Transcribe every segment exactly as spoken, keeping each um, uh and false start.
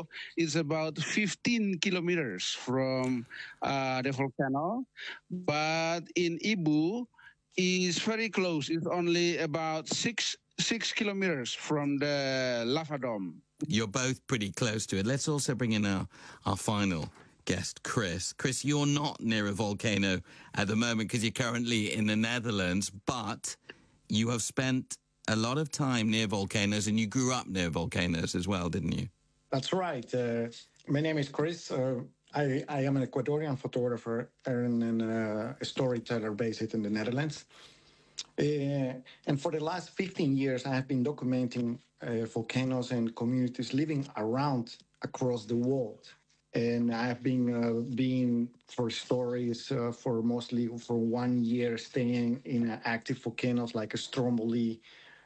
Fuego is about fifteen kilometers from uh, the volcano, but in Ibu is very close. It's only about six six kilometers from the lava dome. You're both pretty close to it. Let's also bring in our, our final guest, Chris. Chris, you're not near a volcano at the moment because you're currently in the Netherlands, but you have spent a lot of time near volcanoes and you grew up near volcanoes as well, didn't you? That's right. Uh, my name is Chris. Uh, I, I am an Ecuadorian photographer and, and uh, a storyteller based in the Netherlands. Uh, and for the last fifteen years, I have been documenting uh, volcanoes and communities living around across the world. And I have been uh, being for stories uh, for mostly for one year, staying in uh, active volcanoes like Stromboli.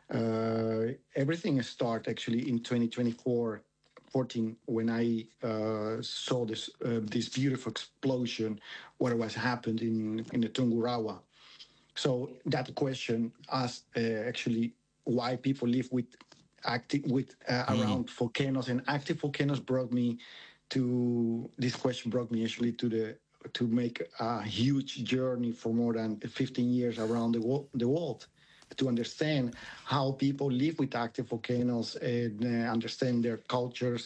Uh, everything started actually in twenty twenty-four, fourteen, when I uh, saw this uh, this beautiful explosion, what was happened in in the Tungurahua. So that question asked uh, actually why people live with active with uh, mm. around volcanoes, and active volcanoes brought me to this question brought me actually to the to make a huge journey for more than fifteen years around the world, the world to understand how people live with active volcanoes and uh, understand their cultures,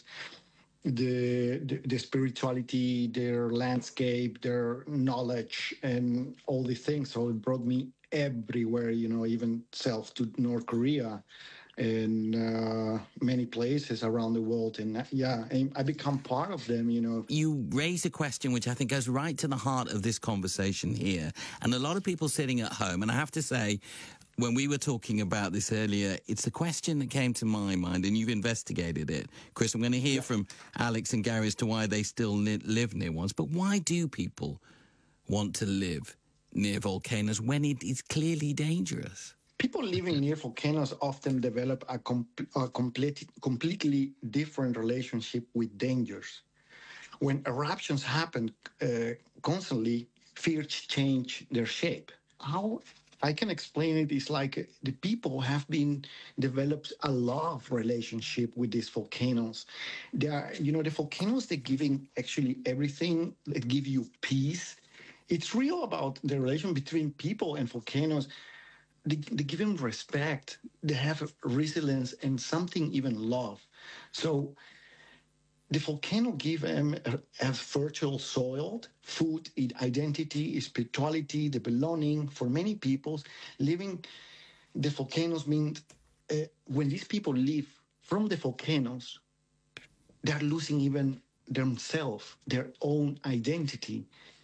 the, the the spirituality, their landscape, their knowledge, and all these things. So it brought me everywhere, you know, even south to North Korea and uh, many places around the world. And uh, yeah, I become part of them, you know. You raise a question which I think goes right to the heart of this conversation here. And a lot of people sitting at home, and I have to say, when we were talking about this earlier, it's a question that came to my mind, and you've investigated it. Chris, I'm going to hear yeah. from Alex and Gary as to why they still li- live near ones. But why do people want to live near volcanoes when it is clearly dangerous? People living near volcanoes often develop a, com- a complete, completely different relationship with dangers. When eruptions happen uh, constantly, fears change their shape. How I can explain it is like the people have been developed a love relationship with these volcanoes. They are, you know, the volcanoes, they're giving actually everything. They give you peace. It's real about the relation between people and volcanoes. They, they give them respect. They have resilience and something even love. So the volcano give them a, a fertile soil, food, identity, spirituality, the belonging. For many people, living the volcanoes means uh, when these people live from the volcanoes, they're losing even themselves, their own identity.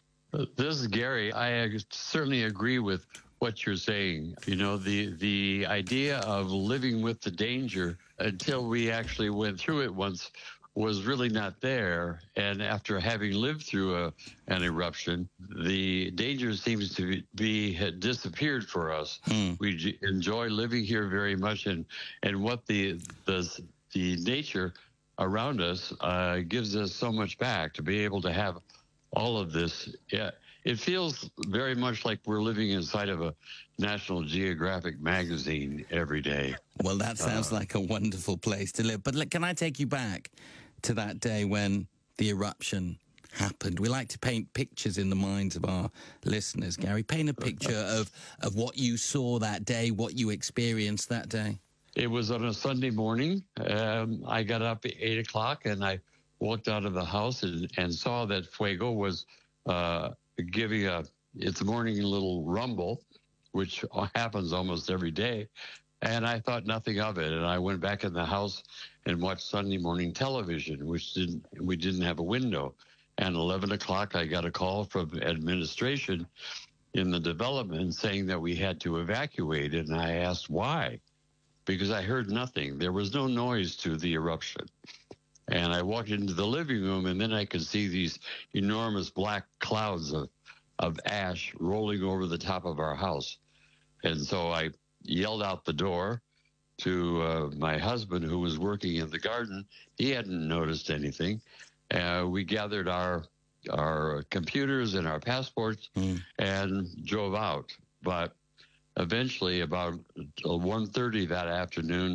This is Gary. I certainly agree with what you're saying. You know, the the idea of living with the danger until we actually went through it once was really not there. And after having lived through a, an eruption, the danger seems to be had disappeared for us. Hmm. We j- enjoy living here very much, and and what the the the nature around us uh, gives us so much back to be able to have all of this. Yeah. It feels very much like we're living inside of a National Geographic magazine every day. Well, that sounds uh, like a wonderful place to live. But look, can I take you back to that day when the eruption happened? We like to paint pictures in the minds of our listeners. Gary, paint a picture of, of what you saw that day, what you experienced that day. It was on a Sunday morning. Um, I got up at eight o'clock and I walked out of the house and, and saw that Fuego was uh, giving a its morning little rumble, which happens almost every day. And I thought nothing of it. And I went back in the house and watched Sunday morning television, which didn't, we didn't have a window. And eleven o'clock, I got a call from administration in the development saying that we had to evacuate. And I asked why, because I heard nothing. There was no noise to the eruption. And I walked into the living room, and then I could see these enormous black clouds of, of ash rolling over the top of our house. And so I yelled out the door to uh, my husband, who was working in the garden. He hadn't noticed anything. Uh, we gathered our our computers and our passports mm. and drove out. But eventually, about one thirty that afternoon,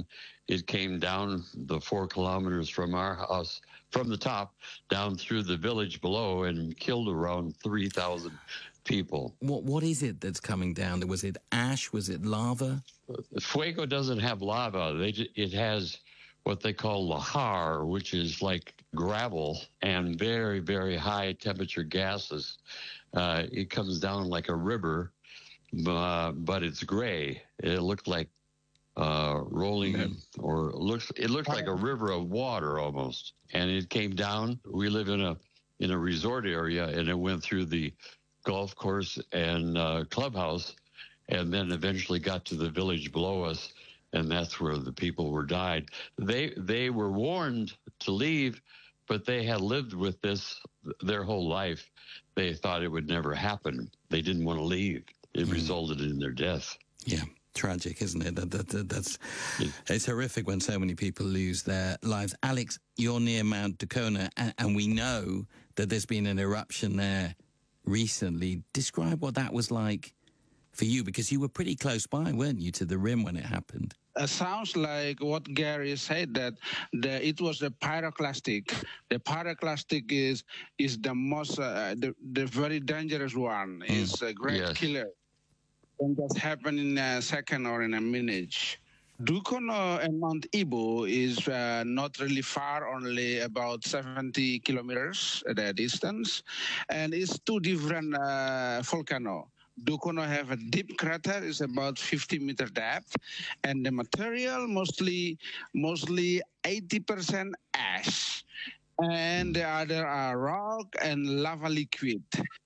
it came down the four kilometers from our house, from the top, down through the village below and killed around three thousand people. What What is it that's coming down? Was it ash? Was it lava? Fuego doesn't have lava. They, it has what they call lahar, which is like gravel and very, very high temperature gases. Uh, it comes down like a river, uh, but it's gray. It looked like uh, rolling, mm-hmm. or looks it looks like a river of water almost. And it came down. We live in a in a resort area, and it went through the golf course and uh, clubhouse, and then eventually got to the village below us, and that's where the people were died. They they were warned to leave, but they had lived with this their whole life. They thought it would never happen. They didn't want to leave. It mm. resulted in their death. Yeah, tragic, isn't it? That, that, that, that's yeah. It's horrific when so many people lose their lives. Alex, you're near Mount Dacona, and, and we know that there's been an eruption there recently. Describe what that was like for you, because you were pretty close by, weren't you, to the rim when it happened? Uh, sounds like what Gary said, that the, it was the pyroclastic. The pyroclastic is is the most, uh, the, the very dangerous one. Mm. It's a great yes. killer. And that happen in a second or in a minute. Dukono and Mount Ibu is uh, not really far, only about seventy kilometers at a distance. And it's two different uh, volcanoes. Dukono have a deep crater, is about fifty meter depth, and the material mostly mostly eighty percent ash, and the other are rock and lava liquid.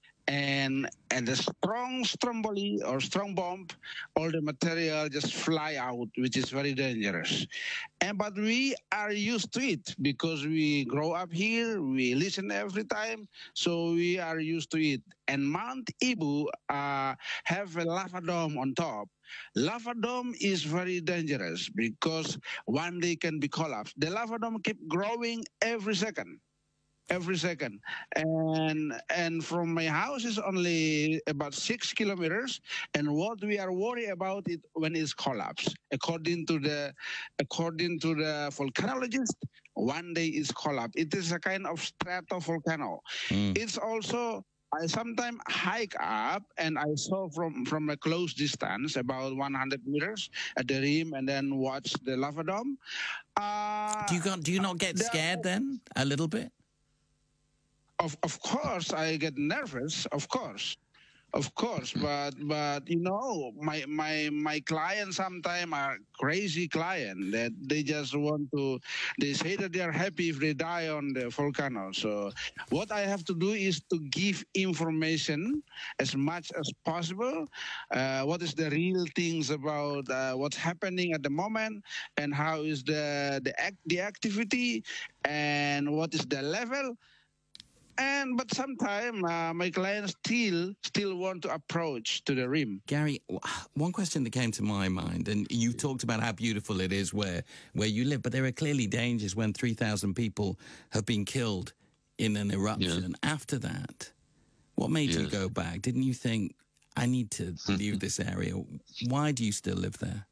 And and the strong stromboli or strong bomb, all the material just fly out, which is very dangerous. And but we are used to it because we grow up here, we listen every time, so we are used to it. And Mount Ibu uh, have a lava dome on top. Lava dome is very dangerous because one day can be collapsed. The lava dome keep growing every second. Every second, and and from my house is only about six kilometers. And what we are worried about it when it's collapsed. According to the, according to the volcanologist, one day it's collapsed. It is a kind of stratovolcano. Mm. It's also, I sometimes hike up and I saw from from a close distance, about one hundred meters at the rim, and then watch the lava dome. Uh, do you got, do you not get scared then a little bit? Of of course, I get nervous. Of course, of course. But but you know, my my my clients sometimes are crazy client that they just want to. They say that they are happy if they die on the volcano. So what I have to do is to give information as much as possible. Uh, what is the real things about uh, what's happening at the moment, and how is the the act the activity, and what is the level. And but sometimes uh, my clients still still want to approach to the rim. Gary, one question that came to my mind, and you talked about how beautiful it is where where you live, but there are clearly dangers when three thousand people have been killed in an eruption. Yeah. After that, what made yes. you go back? Didn't you think, I need to leave this area? Why do you still live there?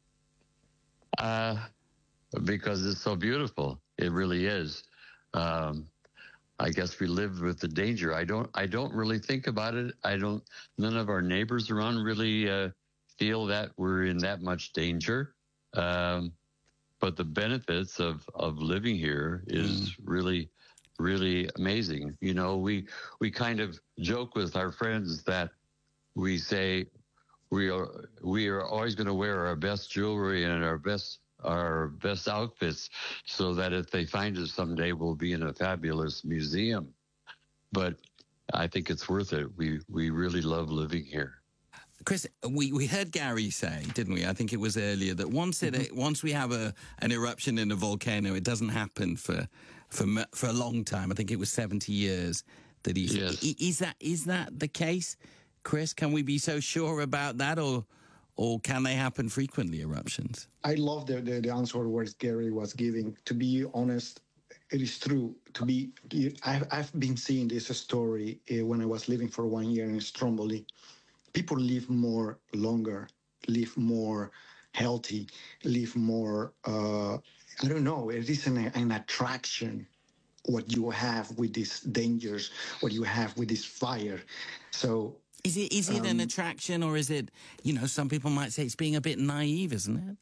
Uh, because it's so beautiful. It really is. Um, I guess we live with the danger. I don't. I don't really think about it. I don't. None of our neighbors around really uh, feel that we're in that much danger. Um, but the benefits of of living here is mm. really, really amazing. You know, we we kind of joke with our friends that we say we are we are always going to wear our best jewelry and our best. our best outfits, so that if they find us someday, we'll be in a fabulous museum. But I think it's worth it. We we really love living here. Chris, we, we heard Gary say, didn't we? I think it was earlier, that once it mm-hmm. once we have a an eruption in a volcano, it doesn't happen for for for a long time. I think it was seventy years that he said. Yes. Is that is that the case, Chris? Can we be so sure about that, or? Or can they happen frequently, eruptions? I love the, the, the answer where Gary was giving. To be honest, it is true. To be, I've, I've been seeing this story uh, when I was living for one year in Stromboli. People live more longer, live more healthy, live more. Uh, I don't know. It is an, an attraction what you have with these dangers, what you have with this fire. So is it is it um, an attraction, or is it, you know, some people might say it's being a bit naive, isn't it?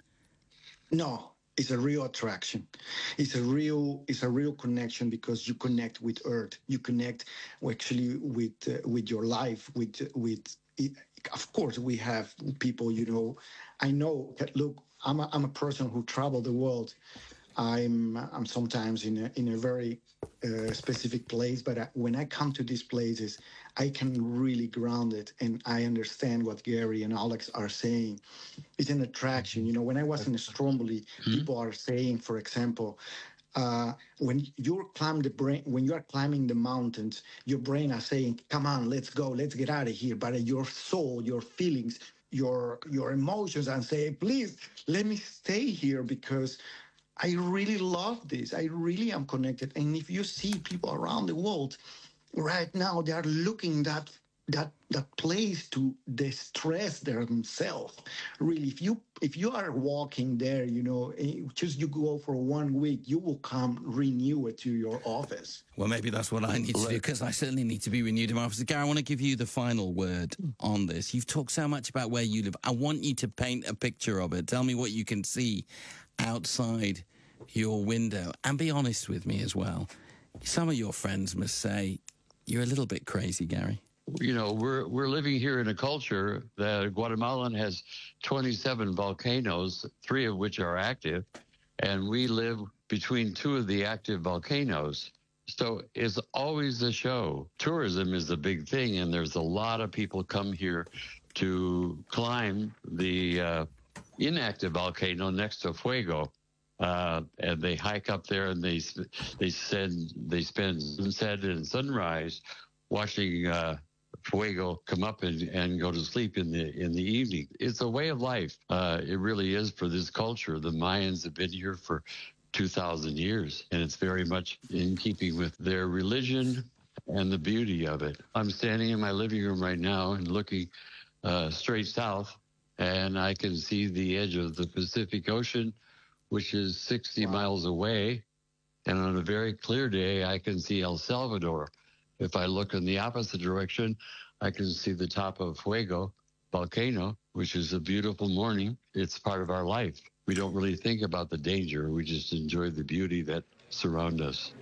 No, it's a real attraction. It's a real it's a real connection, because you connect with Earth. You connect actually with uh, with your life. With with of course we have people. You know, I know. Look, I'm a, I'm a person who traveled the world. I'm I'm sometimes in a in a very uh, specific place, but I, when I come to these places, I can really ground it, and I understand what Gary and Alex are saying. It's an attraction. You know, when I was in Stromboli, mm-hmm. people are saying, for example, uh, when you're climb the brain, when you are climbing the mountains, your brain are saying, "Come on, let's go, let's get out of here." But your soul, your feelings, your your emotions, and say, "Please, let me stay here because I really love this. I really am connected." And if you see people around the world right now, they are looking that that that place to distress themselves. Really, if you if you are walking there, you know, just you go for one week, you will come renewed to your office. Well, maybe that's what I need to do, because I certainly need to be renewed in my office. Gary, I want to give you the final word on this. You've talked so much about where you live. I want you to paint a picture of it. Tell me what you can see outside your window, and be honest with me as well. Some of your friends must say you're a little bit crazy, Gary. You know, we're we're living here in a culture that Guatemalan has twenty-seven volcanoes, three of which are active, and we live between two of the active volcanoes. So it's always a show. Tourism is a big thing, and there's a lot of people come here to climb the uh, inactive volcano next to Fuego. Uh, and they hike up there, and they they send they spend sunset and sunrise watching uh, Fuego come up and, and go to sleep in the in the evening. It's a way of life. Uh, it really is for this culture. The Mayans have been here for two thousand years, and it's very much in keeping with their religion and the beauty of it. I'm standing in my living room right now and looking uh, straight south, and I can see the edge of the Pacific Ocean, which is sixty wow. miles away. And on a very clear day, I can see El Salvador. If I look in the opposite direction, I can see the top of Fuego volcano, which is a beautiful morning. It's part of our life. We don't really think about the danger. We just enjoy the beauty that surrounds us.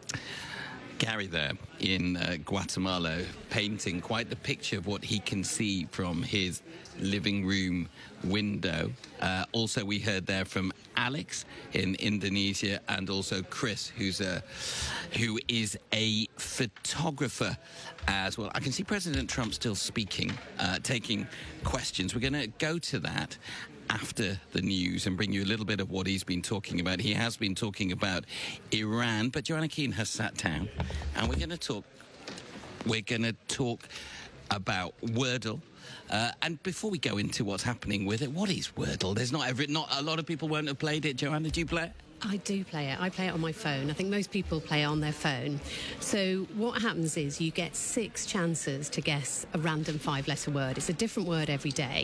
Gary there in uh, Guatemala, painting quite the picture of what he can see from his living room window. Uh, also, we heard there from Alex in Indonesia, and also Chris, who's a, who is a photographer as well. I can see President Trump still speaking, uh, taking questions. We're going to go to that after the news and bring you a little bit of what he's been talking about. He has been talking about Iran, but Joanna Keane has sat down, and we're going to talk. We're going to talk about Wordle. Uh, and before we go into what's happening with it, what is Wordle? There's not every, not a lot of people won't have played it. Joanna, did you play it? I do play it. I play it on my phone. I think most people play it on their phone. So what happens is you get six chances to guess a random five-letter word. It's a different word every day.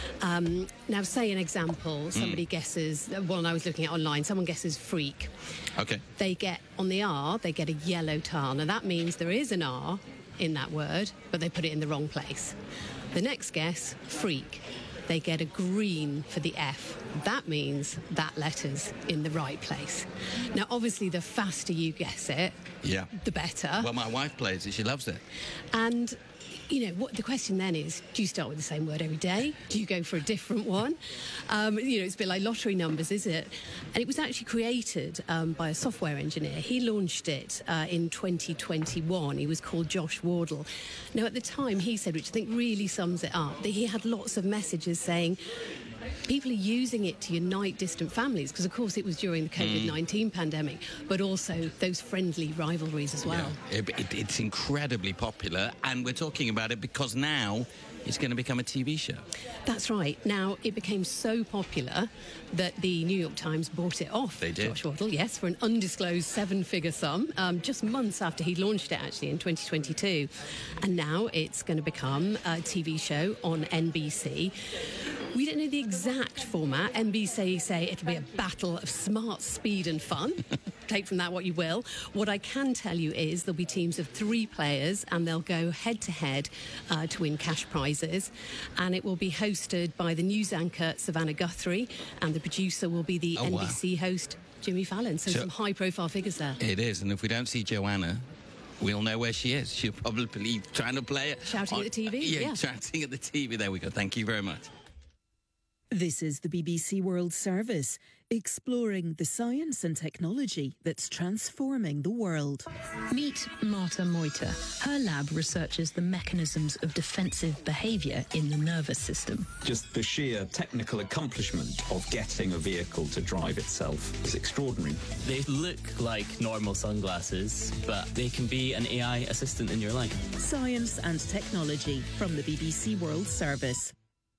Um, now, say an example. Somebody mm. guesses, one I was looking at online, someone guesses freak. Okay. They get, on the R, they get a yellow tile. Now, that means there is an R in that word, but they put it in the wrong place. The next guess, freak. They get a green for the F. That means that letter's in the right place. Now, obviously, the faster you guess it, yeah, the better. Well, my wife plays it. She loves it. And, you know, what the question then is, do you start with the same word every day? Do you go for a different one? Um, you know, it's a bit like lottery numbers, is it? And it was actually created um, by a software engineer. He launched it uh, in twenty twenty-one. He was called Josh Wardle. Now, at the time, he said, which I think really sums it up, that he had lots of messages saying, people are using it to unite distant families, because, of course, it was during the COVID nineteen mm. pandemic, but also those friendly rivalries as well. Yeah, it, it, it's incredibly popular, and we're talking about it because now it's going to become a T V show. That's right. Now, it became so popular that the New York Times bought it off. They did. Josh Wardle, yes, for an undisclosed seven-figure sum, um, just months after he launched it, actually, in twenty twenty-two. And now it's going to become a T V show on N B C. We don't know the exact format. N B C say it'll be a battle of smart, speed and fun. Take from that what you will. What I can tell you is there'll be teams of three players and they'll go head-to-head uh, to win cash prizes. And it will be hosted by the news anchor, Savannah Guthrie, and the producer will be the oh, N B C wow. host, Jimmy Fallon. So, so some high-profile figures there. It is, and if we don't see Joanna, we'll know where she is. She'll probably be trying to play it. Shouting on, at the T V? Uh, yeah, yeah, shouting at the T V. There we go. Thank you very much. This is the B B C World Service, exploring the science and technology that's transforming the world. Meet Marta Moita. Her lab researches the mechanisms of defensive behaviour in the nervous system. Just the sheer technical accomplishment of getting a vehicle to drive itself is extraordinary. They look like normal sunglasses, but they can be an A I assistant in your life. Science and technology from the B B C World Service.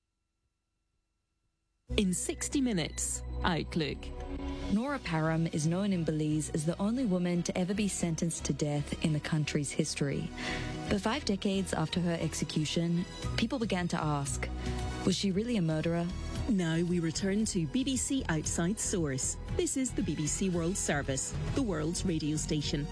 In sixty minutes, Outlook. Nora Parham is known in Belize as the only woman to ever be sentenced to death in the country's history. But five decades after her execution, people began to ask, was she really a murderer? Now we return to B B C Outside Source. This is the B B C World Service, the world's radio station.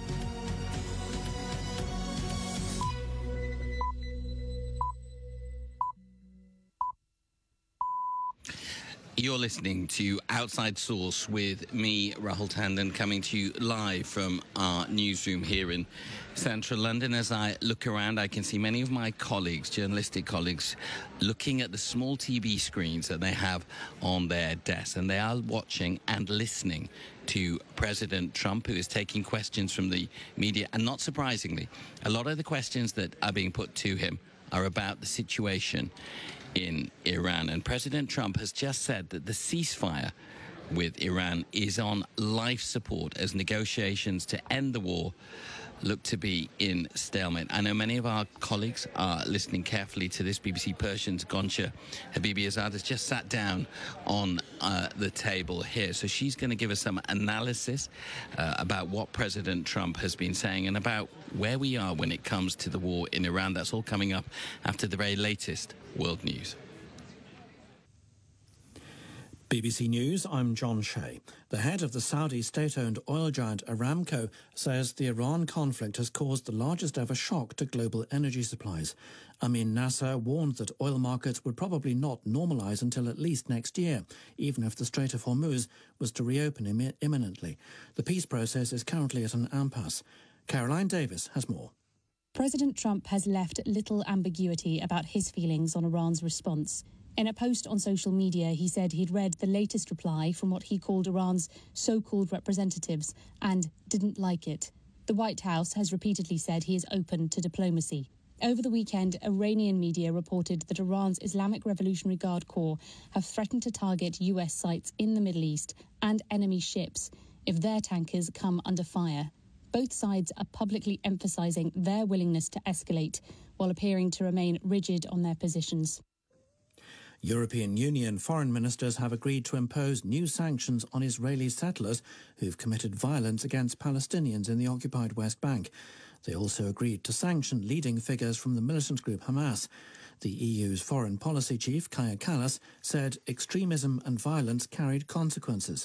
You're listening to Outside Source with me, Rahul Tandon, coming to you live from our newsroom here in central London. As I look around, I can see many of my colleagues, journalistic colleagues, looking at the small T V screens that they have on their desks, and they are watching and listening to President Trump, who is taking questions from the media. And not surprisingly, a lot of the questions that are being put to him are about the situation in Iran. And President Trump has just said that the ceasefire with Iran is on life support as negotiations to end the war look to be in stalemate. I know many of our colleagues are listening carefully to this. B B C Persian's Goncha Habibi-Azad has just sat down on uh, the table here. So she's going to give us some analysis uh, about what President Trump has been saying and about where we are when it comes to the war in Iran. That's all coming up after the very latest world news. B B C News, I'm John Shea. The head of the Saudi state-owned oil giant Aramco says the Iran conflict has caused the largest ever shock to global energy supplies. Amin Nasser warned that oil markets would probably not normalise until at least next year, even if the Strait of Hormuz was to reopen Im- imminently. The peace process is currently at an impasse. Caroline Davis has more. President Trump has left little ambiguity about his feelings on Iran's response. In a post on social media, he said he'd read the latest reply from what he called Iran's so-called representatives and didn't like it. The White House has repeatedly said he is open to diplomacy. Over the weekend, Iranian media reported that Iran's Islamic Revolutionary Guard Corps have threatened to target U S sites in the Middle East and enemy ships if their tankers come under fire. Both sides are publicly emphasizing their willingness to escalate while appearing to remain rigid on their positions. European Union foreign ministers have agreed to impose new sanctions on Israeli settlers who've committed violence against Palestinians in the occupied West Bank. They also agreed to sanction leading figures from the militant group Hamas. The E U's foreign policy chief, Kaja Kallas, said extremism and violence carried consequences.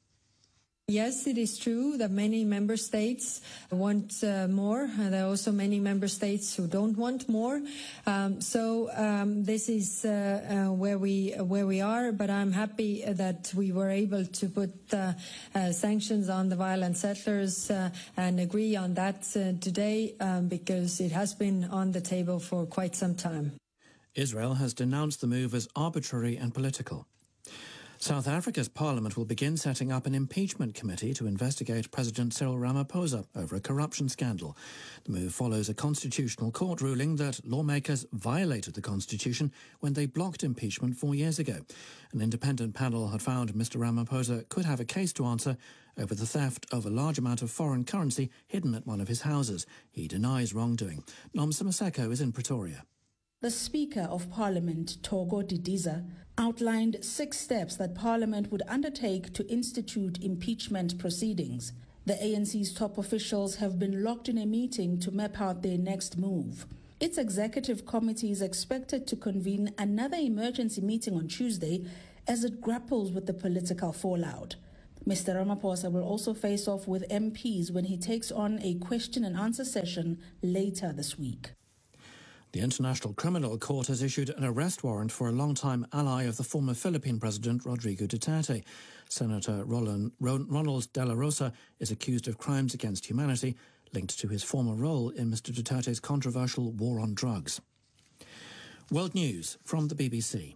Yes, it is true that many member states want uh, more. Uh, there are also many member states who don't want more. Um, so um, this is uh, uh, where we uh, where we are. But I'm happy that we were able to put uh, uh, sanctions on the violent settlers uh, and agree on that uh, today um, because it has been on the table for quite some time. Israel has denounced the move as arbitrary and political. South Africa's parliament will begin setting up an impeachment committee to investigate President Cyril Ramaphosa over a corruption scandal. The move follows a constitutional court ruling that lawmakers violated the constitution when they blocked impeachment four years ago. An independent panel had found Mister Ramaphosa could have a case to answer over the theft of a large amount of foreign currency hidden at one of his houses. He denies wrongdoing. Nomsa Maseko is in Pretoria. The Speaker of Parliament, Togo Didiza, outlined six steps that Parliament would undertake to institute impeachment proceedings. The A N C's top officials have been locked in a meeting to map out their next move. Its executive committee is expected to convene another emergency meeting on Tuesday as it grapples with the political fallout. Mister Ramaphosa will also face off with M Ps when he takes on a question and answer session later this week. The International Criminal Court has issued an arrest warrant for a longtime ally of the former Philippine President Rodrigo Duterte. Senator Roland, Ronald De La Rosa is accused of crimes against humanity linked to his former role in Mister Duterte's controversial war on drugs. World News from the B B C.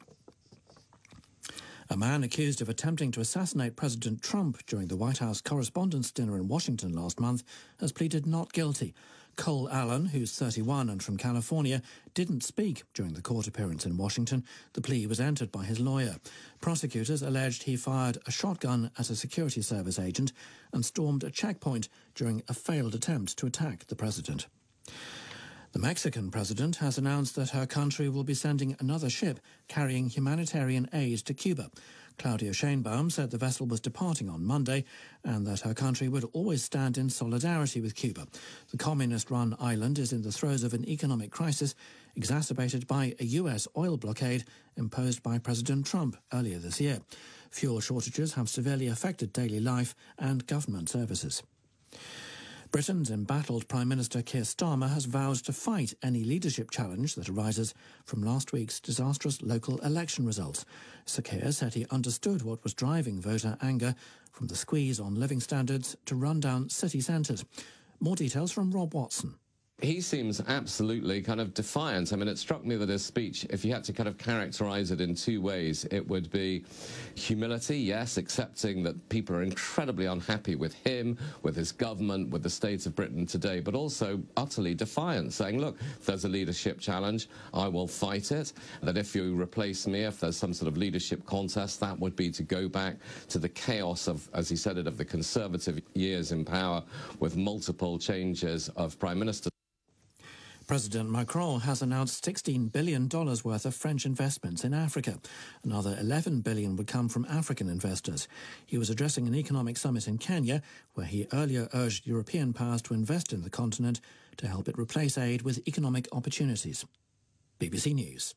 A man accused of attempting to assassinate President Trump during the White House Correspondents' Dinner in Washington last month has pleaded not guilty. Cole Allen, who's thirty-one and from California, didn't speak during the court appearance in Washington. The plea was entered by his lawyer. Prosecutors alleged he fired a shotgun at a security service agent and stormed a checkpoint during a failed attempt to attack the president. The Mexican president has announced that her country will be sending another ship carrying humanitarian aid to Cuba. Claudia Sheinbaum said the vessel was departing on Monday and that her country would always stand in solidarity with Cuba. The communist-run island is in the throes of an economic crisis exacerbated by a U S oil blockade imposed by President Trump earlier this year. Fuel shortages have severely affected daily life and government services. Britain's embattled Prime Minister Keir Starmer has vowed to fight any leadership challenge that arises from last week's disastrous local election results. Sir Keir said he understood what was driving voter anger, from the squeeze on living standards to run-down city centres. More details from Rob Watson. He seems absolutely kind of defiant. I mean, it struck me that his speech, if you had to kind of characterize it in two ways, it would be humility, yes, accepting that people are incredibly unhappy with him, with his government, with the state of Britain today, but also utterly defiant, saying, look, if there's a leadership challenge, I will fight it. That if you replace me, if there's some sort of leadership contest, that would be to go back to the chaos of, as he said it, of the Conservative years in power with multiple changes of prime ministers. President Macron has announced sixteen billion dollars worth of French investments in Africa. Another eleven billion dollars would come from African investors. He was addressing an economic summit in Kenya, where he earlier urged European powers to invest in the continent to help it replace aid with economic opportunities. B B C News.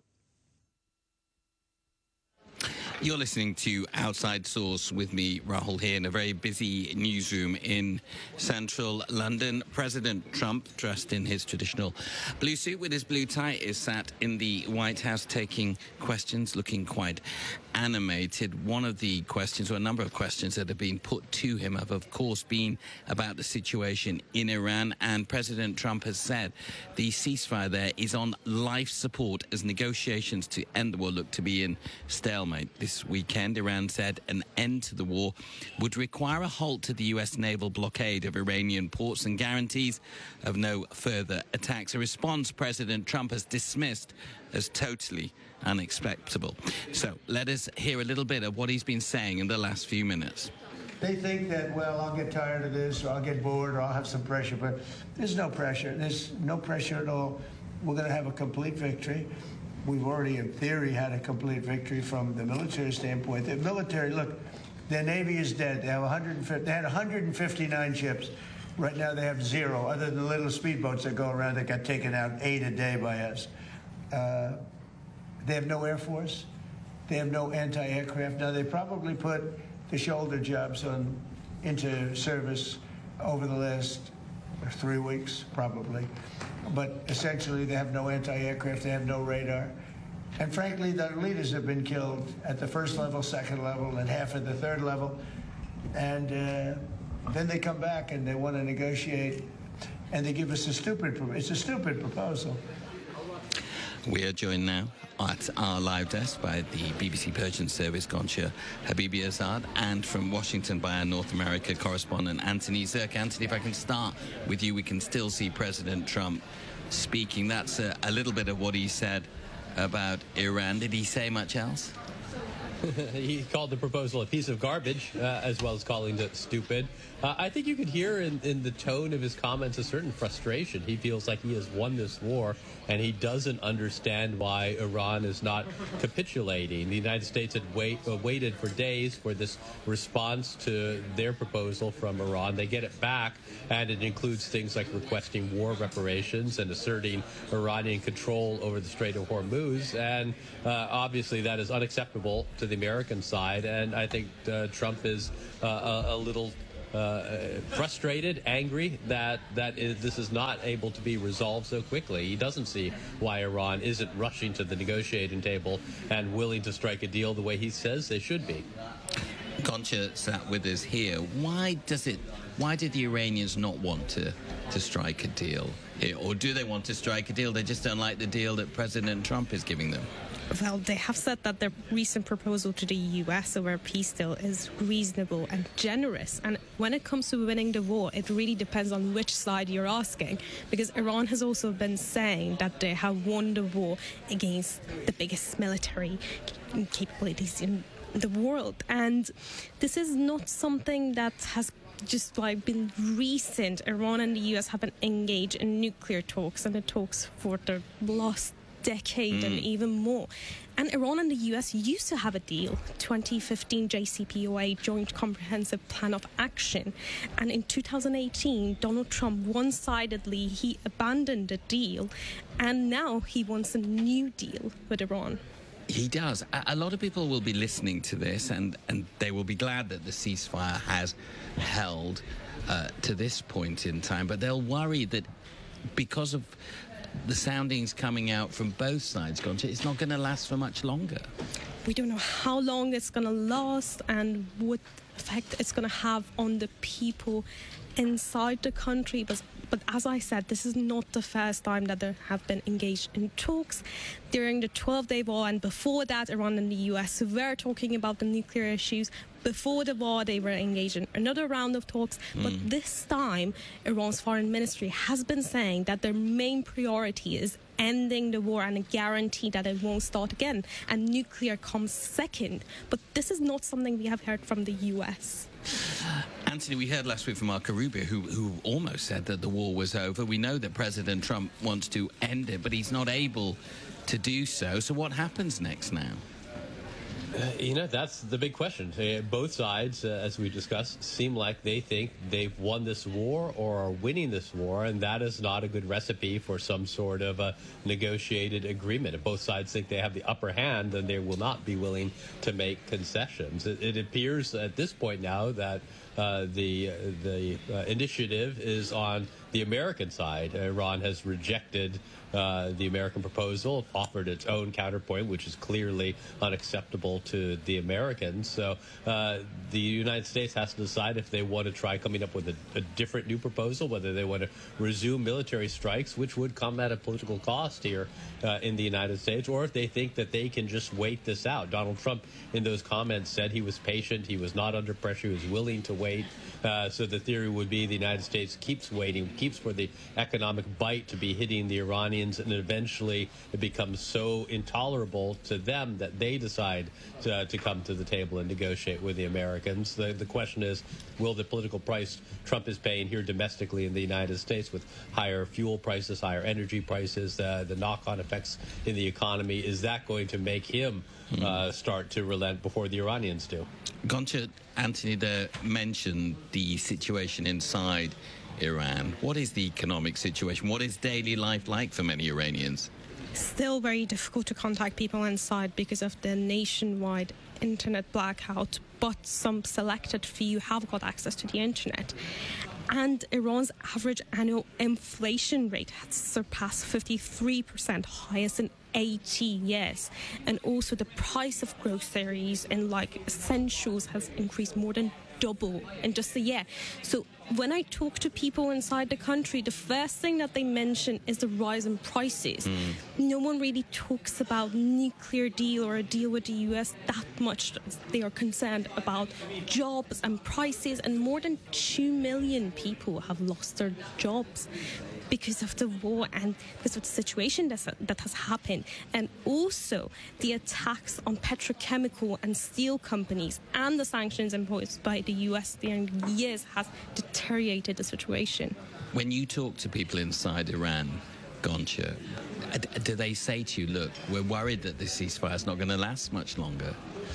You're listening to Outside Source with me, Rahul, here in a very busy newsroom in central London. President Trump, dressed in his traditional blue suit with his blue tie, is sat in the White House taking questions, looking quite animated. One of the questions, or a number of questions that have been put to him have, of course, been about the situation in Iran. And President Trump has said the ceasefire there is on life support as negotiations to end the war look to be in stalemate. This weekend, Iran said an end to the war would require a halt to the U S naval blockade of Iranian ports and guarantees of no further attacks. A response President Trump has dismissed as totally unacceptable. So let us hear a little bit of what he's been saying in the last few minutes. They think that, well, I'll get tired of this, or I'll get bored, or I'll have some pressure, but there's no pressure. There's no pressure at all. We're going to have a complete victory. We've already, in theory, had a complete victory from the military standpoint. The military, look, their Navy is dead. They have one hundred fifty, they had one hundred fifty-nine ships. Right now they have zero, other than the little speedboats that go around that got taken out eight a day by us. Uh, they have no Air Force. They have no anti-aircraft. Now, they probably put the shoulder jobs on into service over the last three weeks, probably. But essentially, they have no anti-aircraft. They have no radar. And frankly, their leaders have been killed at the first level, second level, and half at the third level. And uh, then they come back and they want to negotiate, and they give us a stupid, it's a stupid proposal. We are joined now at our live desk by the B B C Persian Service Goncha Habibi Azad, and from Washington by our North America correspondent Anthony Zirk. Anthony, if I can start with you, we can still see President Trump speaking. That's a, a little bit of what he said about Iran. Did he say much else? He called the proposal a piece of garbage, uh, as well as calling it stupid. Uh, I think you could hear in, in the tone of his comments a certain frustration. He feels like he has won this war, and he doesn't understand why Iran is not capitulating. The United States had wait, uh, waited for days for this response to their proposal from Iran. They get it back, and it includes things like requesting war reparations and asserting Iranian control over the Strait of Hormuz. And uh, obviously that is unacceptable to the American side, and I think uh, Trump is uh, a, a little uh, frustrated, angry that that is, this is not able to be resolved so quickly. He doesn't see why Iran isn't rushing to the negotiating table and willing to strike a deal the way he says they should be. Goncha sat with us here. Why does it? Why did the Iranians not want to to strike a deal here, or do they want to strike a deal? They just don't like the deal that President Trump is giving them. Well, they have said that their recent proposal to the U S over a peace deal is reasonable and generous. And when it comes to winning the war, it really depends on which side you're asking. Because Iran has also been saying that they have won the war against the biggest military capabilities in the world. And this is not something that has just like been recent. Iran and the U S have been engaged in nuclear talks, and the talks for the last decade mm. and even more. And Iran and the U S used to have a deal, twenty fifteen J C P O A, Joint Comprehensive Plan of Action. And in two thousand eighteen, Donald Trump one-sidedly, he abandoned the deal, and now he wants a new deal with Iran. He does. A lot of people will be listening to this, and, and they will be glad that the ceasefire has held uh, to this point in time, but they'll worry that because of the soundings coming out from both sides, Goncha, it's not going to last for much longer. We don't know how long it's going to last and what effect it's going to have on the people inside the country. But, but as I said, this is not the first time that they have been engaged in talks. During the twelve-day war and before that, Iran and the U S were talking about the nuclear issues. Before the war, they were engaged in another round of talks. Mm. But this time, Iran's foreign ministry has been saying that their main priority is ending the war and a guarantee that it won't start again. And nuclear comes second. But this is not something we have heard from the U S. Anthony, we heard last week from Marco Rubio, who, who almost said that the war was over. We know that President Trump wants to end it, but he's not able to do so. So what happens next now? Uh, you know, that's the big question. Uh, both sides, uh, as we discussed, seem like they think they've won this war or are winning this war, and that is not a good recipe for some sort of a negotiated agreement. If both sides think they have the upper hand, then they will not be willing to make concessions. It, it appears at this point now that uh, the, the uh, initiative is on the American side. Iran has rejected Uh, the American proposal, offered its own counterpoint, which is clearly unacceptable to the Americans. So uh, the United States has to decide if they want to try coming up with a, a different new proposal, whether they want to resume military strikes, which would come at a political cost here uh, in the United States, or if they think that they can just wait this out. Donald Trump, in those comments, said he was patient, he was not under pressure, he was willing to wait. Uh, so the theory would be the United States keeps waiting, keeps for the economic bite to be hitting the Iranians, and eventually it becomes so intolerable to them that they decide to, to come to the table and negotiate with the Americans. The, the question is, will the political price Trump is paying here domestically in the United States with higher fuel prices, higher energy prices, uh, the knock-on effects in the economy, is that going to make him uh, start to relent before the Iranians do? Goncha, Anthony there mentioned the situation inside Iran. What is the economic situation? What is daily life like for many Iranians? Still very difficult to contact people inside because of the nationwide internet blackout, but some selected few have got access to the internet. And Iran's average annual inflation rate has surpassed fifty-three percent, highest in eighty years. And also the price of groceries and like essentials has increased more than double in just a year. So when I talk to people inside the country, the first thing that they mention is the rise in prices. Mm. No one really talks about nuclear deal or a deal with the U S that much. They are concerned about jobs and prices, and more than two million people have lost their jobs because of the war and because of the situation that's, that has happened. And also the attacks on petrochemical and steel companies and the sanctions imposed by the U S during the years has deteriorated the situation. When you talk to people inside Iran, Goncha, do they say to you, look, we're worried that this ceasefire is not going to last much longer?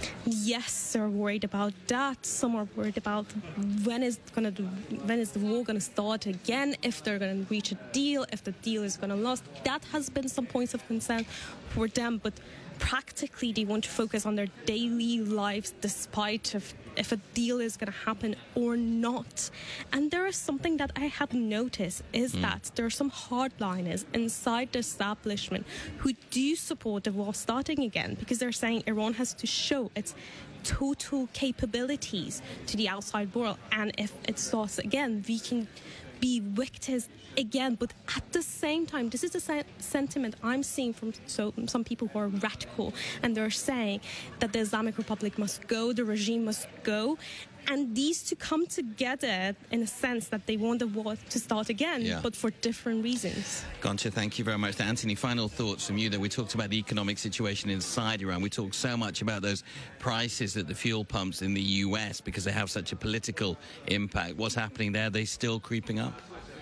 Yes, they're worried about that. Some are worried about when is going to when is the war going to start again, if they're going to reach a deal, if the deal is going to last. That has been some points of concern for them, but practically they want to focus on their daily lives despite of if a deal is going to happen or not. And there is something that I have noticed is mm. that there are some hardliners inside the establishment who do support the war starting again, because they're saying Iran has to show its total capabilities to the outside world, and if it starts again, we can be victors again. But at the same time, this is the se- sentiment I'm seeing from so, some people who are radical, and they're saying that the Islamic Republic must go, the regime must go, and these two come together in a sense that they want the war to start again, yeah. but for different reasons. Goncha, thank you very much. Anthony, final thoughts from you there. We talked about the economic situation inside Iran. We talked so much about those prices at the fuel pumps in the U S because they have such a political impact. What's happening there? Are they still creeping up?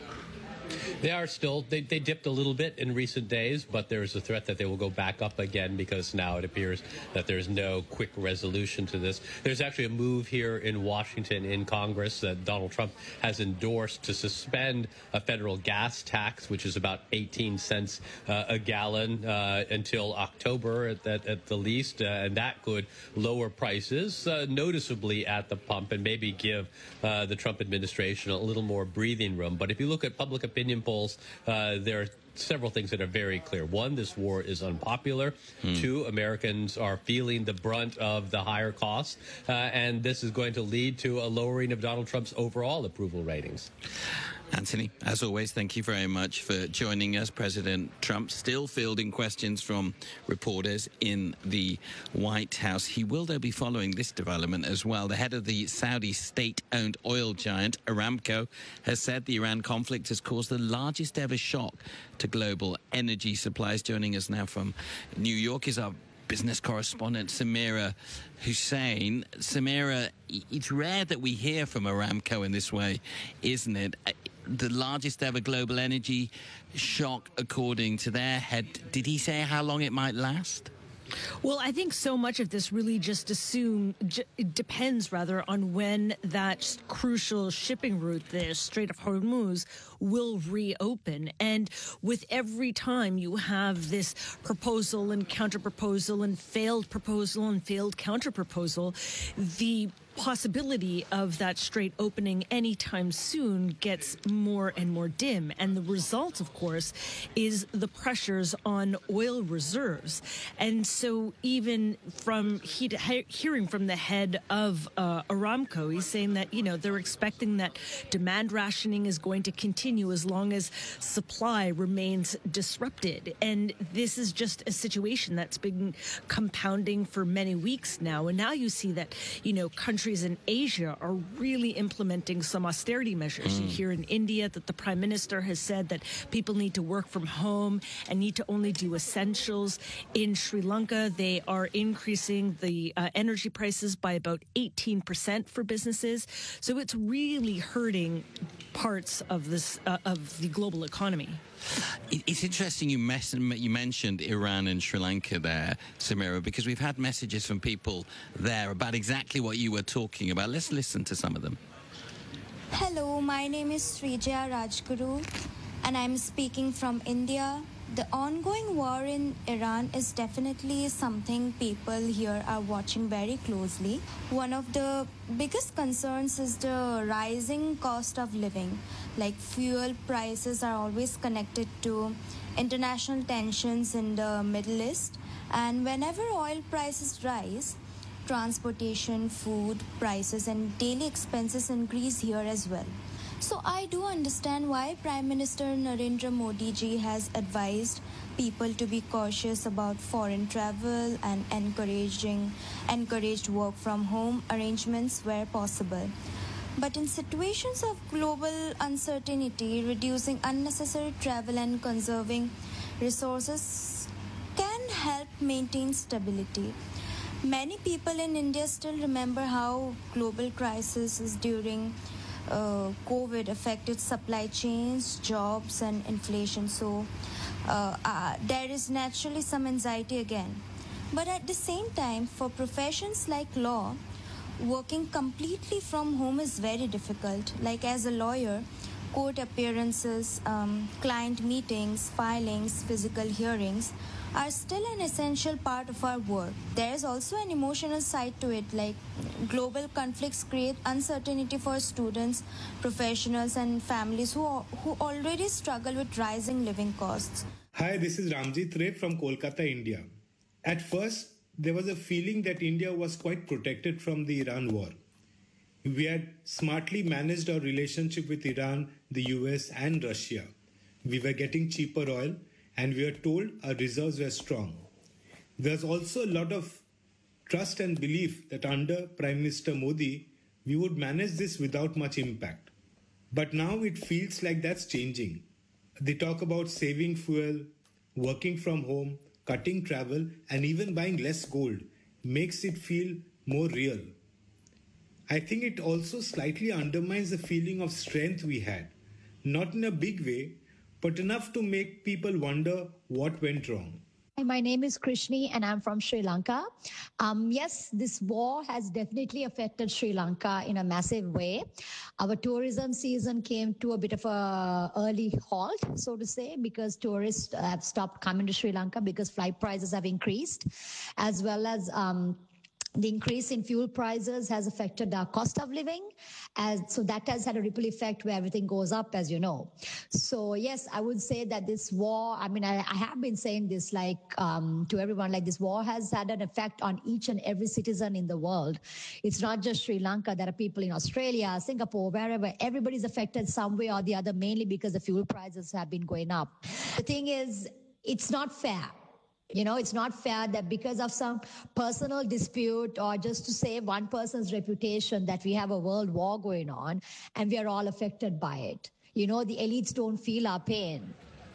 They are still, they, they dipped a little bit in recent days, but there's a threat that they will go back up again because now it appears that there's no quick resolution to this. There's actually a move here in Washington in Congress that Donald Trump has endorsed to suspend a federal gas tax, which is about eighteen cents uh, a gallon uh, until October at, at, at the least, uh, and that could lower prices uh, noticeably at the pump and maybe give uh, the Trump administration a little more breathing room. But if you look at public opinion polls, uh, there are several things that are very clear. One, this war is unpopular. Hmm. Two, Americans are feeling the brunt of the higher costs. Uh, and this is going to lead to a lowering of Donald Trump's overall approval ratings. Anthony, as always, thank you very much for joining us. President Trump still fielding questions from reporters in the White House. He will, though, be following this development as well. The head of the Saudi state-owned oil giant, Aramco, has said the Iran conflict has caused the largest ever shock to global energy supplies. Joining us now from New York is our business correspondent, Samira Hussein. Samira, it's rare that we hear from Aramco in this way, isn't it? The largest ever global energy shock, according to their head. Did he say how long it might last? Well, I think so much of this really just assume j- it depends rather on when that crucial shipping route, the Strait of Hormuz, will reopen. And with every time you have this proposal and counter-proposal and failed proposal and failed counter-proposal, the possibility of that strait opening anytime soon gets more and more dim. And the result, of course, is the pressures on oil reserves. And so even from he, he, hearing from the head of uh, Aramco, he's saying that, you know, they're expecting that demand rationing is going to continue as long as supply remains disrupted. And this is just a situation that's been compounding for many weeks now. And now you see that, you know, countries in Asia are really implementing some austerity measures. Mm. You hear in India that the prime minister has said that people need to work from home and need to only do essentials. In Sri Lanka, they are increasing the uh, energy prices by about eighteen percent for businesses. So it's really hurting parts of this uh, of the global economy. It's interesting you, mes- you mentioned Iran and Sri Lanka there, Samira, because we've had messages from people there about exactly what you were talking about. Let's listen to some of them. Hello, my name is Srijaya Rajguru, and I'm speaking from India. The ongoing war in Iran is definitely something people here are watching very closely. One of the biggest concerns is the rising cost of living. Like fuel prices are always connected to international tensions in the Middle East. And whenever oil prices rise, transportation, food prices, and daily expenses increase here as well. So I do understand why Prime Minister Narendra Modi ji has advised people to be cautious about foreign travel and encouraging encouraged work from home arrangements where possible. But in situations of global uncertainty, reducing unnecessary travel and conserving resources can help maintain stability. Many people in India still remember how global crises during uh, COVID affected supply chains, jobs, and inflation. So uh, uh, there is naturally some anxiety again. But at the same time, for professions like law, working completely from home is very difficult. Like as a lawyer, court appearances, um, client meetings, filings, physical hearings are still an essential part of our work. There is also an emotional side to it, like global conflicts create uncertainty for students, professionals, and families who, who already struggle with rising living costs. Hi, this is Ramjit Ray from Kolkata, India. At first, there was a feeling that India was quite protected from the Iran war. We had smartly managed our relationship with Iran, the U S, and Russia. We were getting cheaper oil, and we were told our reserves were strong. There's also a lot of trust and belief that under Prime Minister Modi, we would manage this without much impact. But now it feels like that's changing. They talk about saving fuel, working from home, cutting travel, and even buying less gold makes it feel more real. I think it also slightly undermines the feeling of strength we had, not in a big way, but enough to make people wonder what went wrong. My name is Krishni and I'm from Sri Lanka. Um, yes, this war has definitely affected Sri Lanka in a massive way. Our tourism season came to a bit of a early halt, so to say, because tourists have stopped coming to Sri Lanka because flight prices have increased, as well as um, the increase in fuel prices has affected our cost of living. As, so that has had a ripple effect where everything goes up, as you know. So yes, I would say that this war, I mean, I, I have been saying this like um, to everyone, like this war has had an effect on each and every citizen in the world. It's not just Sri Lanka. There are people in Australia, Singapore, wherever. Everybody's affected some way or the other, mainly because the fuel prices have been going up. The thing is, it's not fair. You know, it's not fair that because of some personal dispute or just to save one person's reputation that we have a world war going on and we are all affected by it. You know, the elites don't feel our pain.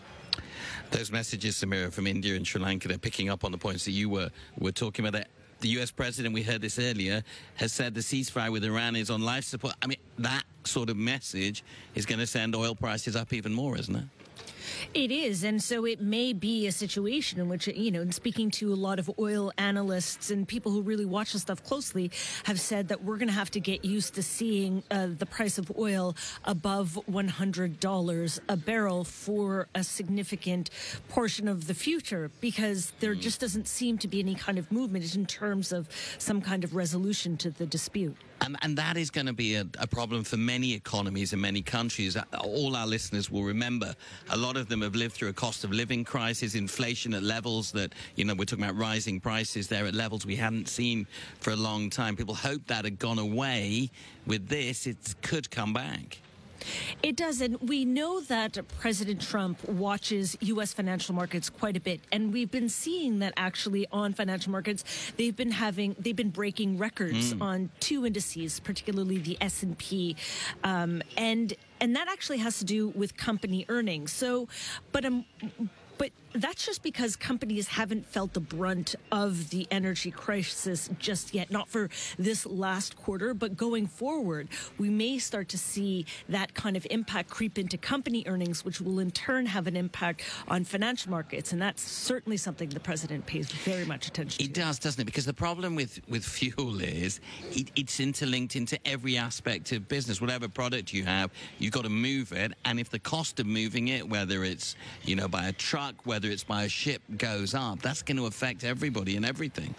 Those messages, Samira, from India and Sri Lanka, they're picking up on the points that you were, were talking about. The U S president, we heard this earlier, has said the ceasefire with Iran is on life support. I mean, that sort of message is going to send oil prices up even more, isn't it? It is, and so it may be a situation in which, you know, and speaking to a lot of oil analysts and people who really watch this stuff closely have said that we're going to have to get used to seeing uh, the price of oil above one hundred dollars a barrel for a significant portion of the future, because there just doesn't seem to be any kind of movement in terms of some kind of resolution to the dispute. And, and that is going to be a, a problem for many economies and many countries. All our listeners will remember a lot of them have lived through a cost of living crisis, inflation at levels that, you know, we're talking about rising prices there at levels we hadn't seen for a long time. People hope that had gone away. With this, it could come back. It doesn't. We know that President Trump watches U S financial markets quite a bit, and we've been seeing that actually on financial markets, they've been having, they've been breaking records mm. on two indices, particularly the S and P, um, and and that actually has to do with company earnings. So, but um. But that's just because companies haven't felt the brunt of the energy crisis just yet, not for this last quarter, but going forward, we may start to see that kind of impact creep into company earnings, which will in turn have an impact on financial markets. And that's certainly something the president pays very much attention to. It does, doesn't it? Because the problem with, with fuel is it, it's interlinked into every aspect of business. Whatever product you have, you've got to move it. And if the cost of moving it, whether it's, you know, by a truck, whether it's by a ship, goes up, that's going to affect everybody and everything.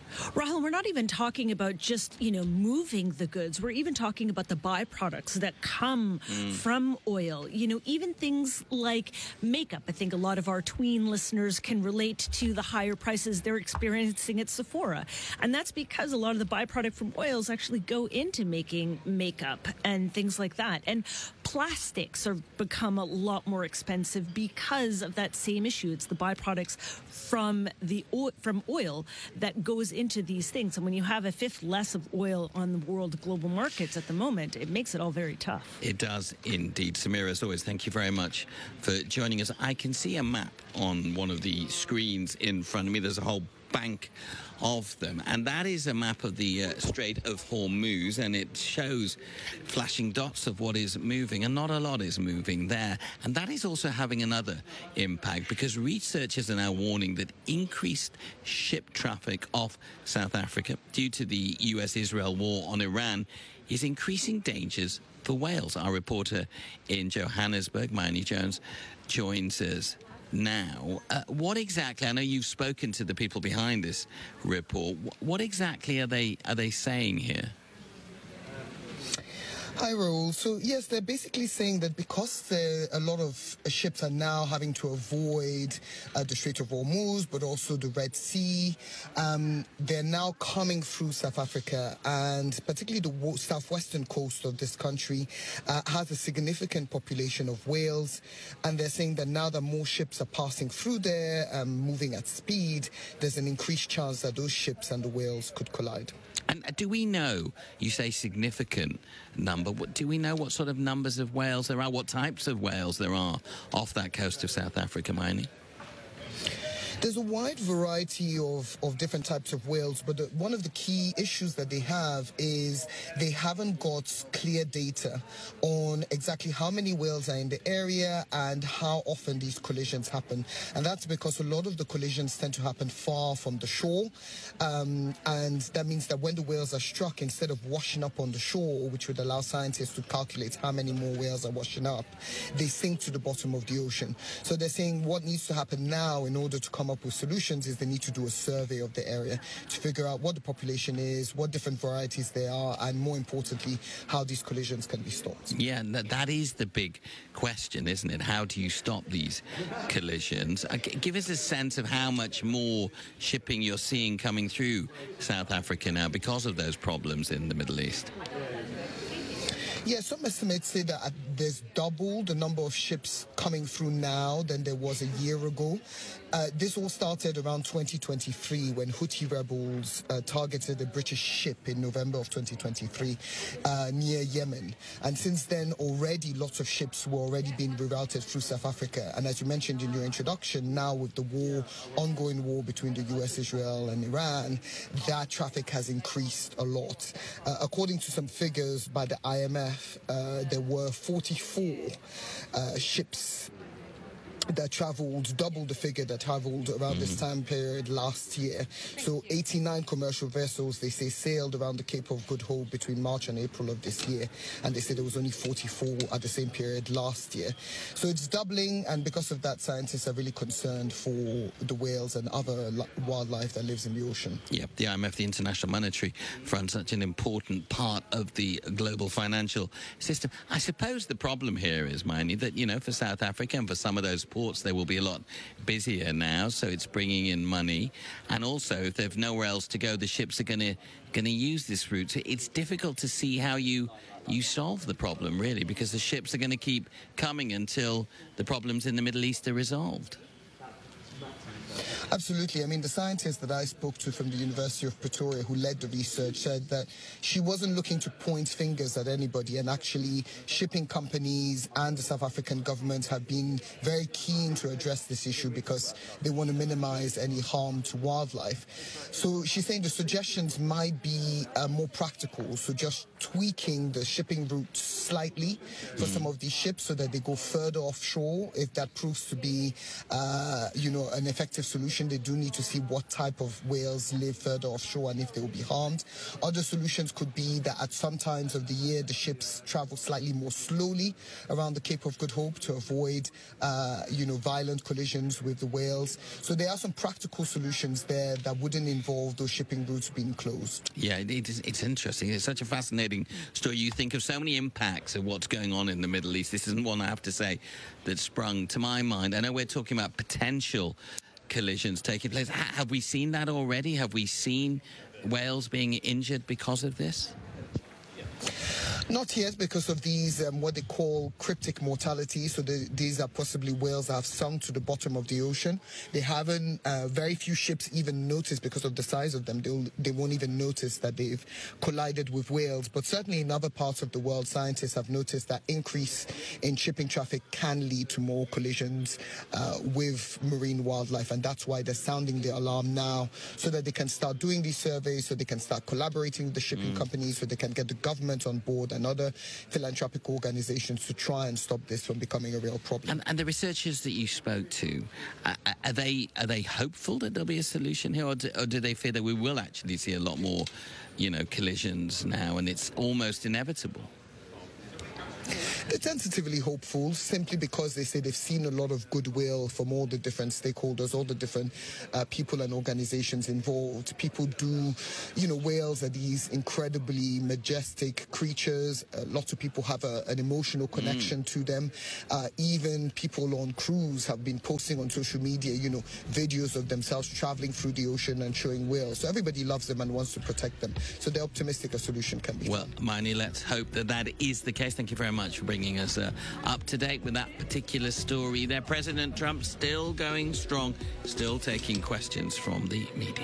Rahul, we're not even talking about just, you know, moving the goods. We're even talking about the byproducts that come mm. from oil. You know, even things like makeup. I think a lot of our tween listeners can relate to the higher prices they're experiencing at Sephora. And that's because a lot of the byproduct from oils actually go into making makeup and things like that. And plastics are become a lot more expensive because of that same issue. It's the byproducts from the oil, from oil that goes into these things. And when you have a fifth less of oil on the world global markets at the moment, it makes it all very tough. It does indeed. Samira, as always, thank you very much for joining us. I can see a map on one of the screens in front of me. There's a whole bank of them, and that is a map of the uh, Strait of Hormuz, and it shows flashing dots of what is moving, and not a lot is moving there. And that is also having another impact, because researchers are now warning that increased ship traffic off South Africa due to the U S Israel war on Iran is increasing dangers for whales. Our reporter in Johannesburg, Mayeni Jones, joins us now. Uh, what exactly, I know you've spoken to the people behind this report, what exactly are they are they saying here? Hi, Raul. So, yes, they're basically saying that because there, a lot of uh, ships are now having to avoid uh, the Strait of Hormuz, but also the Red Sea, um, they're now coming through South Africa, and particularly the southwestern coast of this country uh, has a significant population of whales, and they're saying that now that more ships are passing through there, um, moving at speed, there's an increased chance that those ships and the whales could collide. And do we know, you say significant number, what, do we know what sort of numbers of whales there are, what types of whales there are off that coast of South Africa, Mayeni? There's a wide variety of, of different types of whales, but the, one of the key issues that they have is they haven't got clear data on exactly how many whales are in the area and how often these collisions happen. And that's because a lot of the collisions tend to happen far from the shore, um, and that means that when the whales are struck, instead of washing up on the shore, which would allow scientists to calculate how many more whales are washing up, they sink to the bottom of the ocean. So they're saying what needs to happen now in order to come up with solutions is they need to do a survey of the area to figure out what the population is, what different varieties there are, and more importantly, how these collisions can be stopped. Yeah, that, that is the big question, isn't it? How do you stop these collisions? Uh, give us a sense of how much more shipping you're seeing coming through South Africa now because of those problems in the Middle East. Yeah, some estimates say that there's double the number of ships coming through now than there was a year ago. Uh, this all started around twenty twenty-three when Houthi rebels uh, targeted a British ship in November of twenty twenty-three uh, near Yemen. And since then, already lots of ships were already being rerouted through South Africa. And as you mentioned in your introduction, now with the war, ongoing war between the U S, Israel and Iran, that traffic has increased a lot. Uh, according to some figures by the I M F, uh, there were forty-four uh, ships that traveled, double the figure that traveled around mm-hmm. this time period last year. So eighty-nine commercial vessels, they say, sailed around the Cape of Good Hope between March and April of this year. And they say there was only forty-four at the same period last year. So it's doubling, and because of that, scientists are really concerned for the whales and other wildlife that lives in the ocean. Yeah, the I M F, the International Monetary Fund, such an important part of the global financial system. I suppose the problem here is, Mayeni, that, you know, for South Africa and for some of those ports, they will be a lot busier now, so it's bringing in money. And also, if they've nowhere else to go, the ships are going to going to use this route. So it's difficult to see how you you solve the problem, really, because the ships are going to keep coming until the problems in the Middle East are resolved. Absolutely. I mean, the scientist that I spoke to from the University of Pretoria who led the research said that she wasn't looking to point fingers at anybody, and actually shipping companies and the South African government have been very keen to address this issue because they want to minimize any harm to wildlife. So she's saying the suggestions might be uh, more practical, so just tweaking the shipping route slightly for mm. some of these ships so that they go further offshore if that proves to be, uh, you know, an effective solution solution, they do need to see what type of whales live further offshore and if they will be harmed. Other solutions could be that at some times of the year, the ships travel slightly more slowly around the Cape of Good Hope to avoid, uh, you know, violent collisions with the whales. So there are some practical solutions there that wouldn't involve those shipping routes being closed. Yeah, it is, it's interesting. It's such a fascinating story. You think of so many impacts of what's going on in the Middle East. This isn't one, I have to say, that sprung to my mind. I know we're talking about potential collisions taking place. H- have we seen that already? Have we seen whales being injured because of this? Not yet, because of these, um, what they call cryptic mortality. So the, these are possibly whales that have sunk to the bottom of the ocean. They haven't, uh, very few ships even notice because of the size of them. They'll, they won't even notice that they've collided with whales. But certainly in other parts of the world, scientists have noticed that increase in shipping traffic can lead to more collisions uh, with marine wildlife. And that's why they're sounding the alarm now, so that they can start doing these surveys, so they can start collaborating with the shipping mm. companies, so they can get the government on board and other philanthropic organizations to try and stop this from becoming a real problem. And, and the researchers that you spoke to, uh, are they are they hopeful that there'll be a solution here, or do, or do they fear that we will actually see a lot more, you know, collisions now, and it's almost inevitable? They're tentatively hopeful, simply because they say they've seen a lot of goodwill from all the different stakeholders, all the different uh, people and organizations involved. People do, you know, whales are these incredibly majestic creatures. Uh, lots of people have a, an emotional connection mm. to them. Uh, even people on cruise have been posting on social media, you know, videos of themselves traveling through the ocean and showing whales. So everybody loves them and wants to protect them. So they're optimistic a solution can be well, found. Well, Maini, let's hope that that is the case. Thank you very much for bringing us uh, up to date with that particular story there. President Trump still going strong, still taking questions from the media.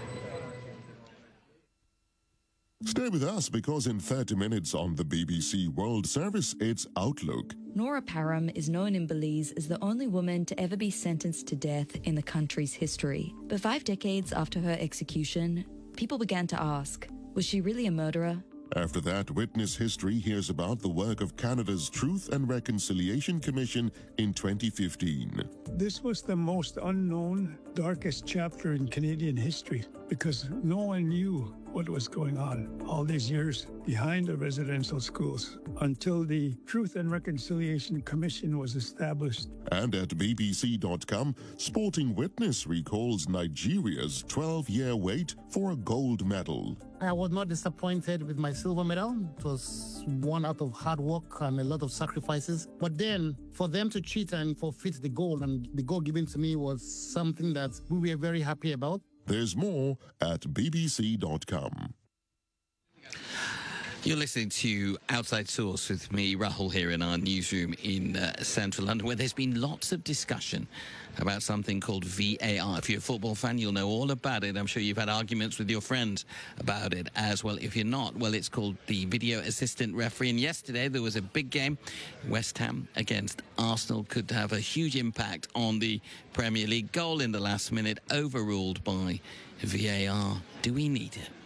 Stay with us, because in thirty minutes on the B B C World Service, it's Outlook. Nora Parham is known in Belize as the only woman to ever be sentenced to death in the country's history. But five decades after her execution, people began to ask, was she really a murderer? After that, Witness History hears about the work of Canada's Truth and Reconciliation Commission in twenty fifteen. This was the most unknown, darkest chapter in Canadian history, because no one knew what was going on all these years behind the residential schools until the Truth and Reconciliation Commission was established. And at B B C dot com, Sporting Witness recalls Nigeria's twelve-year wait for a gold medal. I was not disappointed with my silver medal. It was one out of hard work and a lot of sacrifices. But then, for them to cheat and forfeit the gold, and the gold given to me was something that we were very happy about. There's more at B B C dot com. You're listening to Outside Source with me, Rahul, here in our newsroom in uh, central London, where there's been lots of discussion about something called V A R. If you're a football fan, you'll know all about it. I'm sure you've had arguments with your friends about it as well. If you're not, well, it's called the Video Assistant Referee. And yesterday there was a big game. West Ham against Arsenal could have a huge impact on the Premier League. Goal in the last minute, overruled by V A R. Do we need it?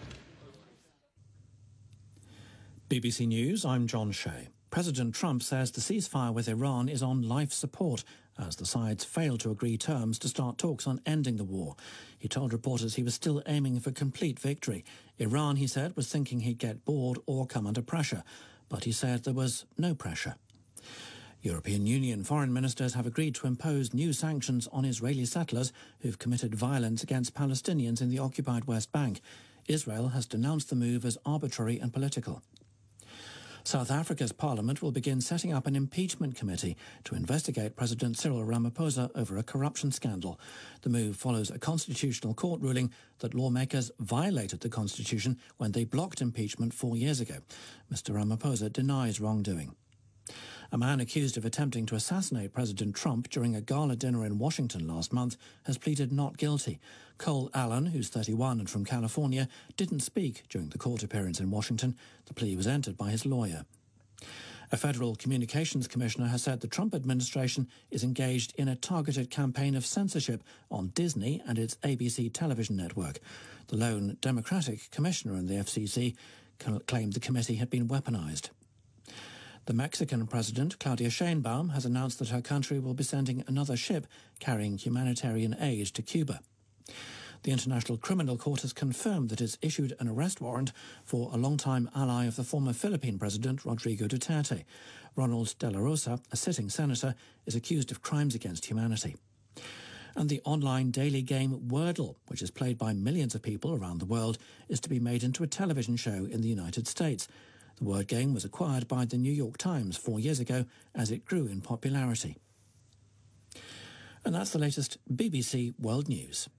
B B C News, I'm John Shea. President Trump says the ceasefire with Iran is on life support as the sides failed to agree terms to start talks on ending the war. He told reporters he was still aiming for complete victory. Iran, he said, was thinking he'd get bored or come under pressure, but he said there was no pressure. European Union foreign ministers have agreed to impose new sanctions on Israeli settlers who've committed violence against Palestinians in the occupied West Bank. Israel has denounced the move as arbitrary and political. South Africa's parliament will begin setting up an impeachment committee to investigate President Cyril Ramaphosa over a corruption scandal. The move follows a constitutional court ruling that lawmakers violated the constitution when they blocked impeachment four years ago. Mister Ramaphosa denies wrongdoing. A man accused of attempting to assassinate President Trump during a gala dinner in Washington last month has pleaded not guilty. Cole Allen, who's thirty-one and from California, didn't speak during the court appearance in Washington. The plea was entered by his lawyer. A federal communications commissioner has said the Trump administration is engaged in a targeted campaign of censorship on Disney and its A B C television network. The lone Democratic commissioner in the F C C claimed the committee had been weaponized. The Mexican president, Claudia Sheinbaum, has announced that her country will be sending another ship carrying humanitarian aid to Cuba. The International Criminal Court has confirmed that it's issued an arrest warrant for a longtime ally of the former Philippine President, Rodrigo Duterte. Ronald De La Rosa, a sitting senator, is accused of crimes against humanity. And the online daily game Wordle, which is played by millions of people around the world, is to be made into a television show in the United States. The word game was acquired by the New York Times four years ago as it grew in popularity. And that's the latest B B C World News.